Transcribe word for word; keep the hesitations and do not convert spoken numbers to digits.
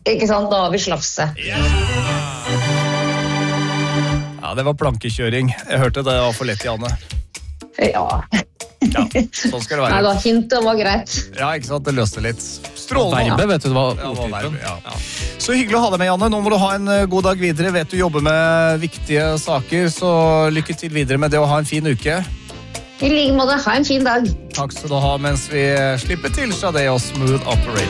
Ikke sant, da har vi slafse. Ja, det var plankekjøring. Jeg hørte det var for lett, Janne. Ja. Ja, sånn skal det være. Nei da, hintet var greit. Ja, ikke sant, det løste litt. Strålende. Verbet, vet du, det var Ja, det var ordtypen. verbe, ja. Så hyggelig å ha deg med, Janne. Nå må du ha en eh, god dag videre. Vet du jobber med viktige saker, så lykke til videre med det å ha en fin uke. I like måte, ha en fin dag. Takk skal du ha mens vi slipper til Sade og Smooth Operator.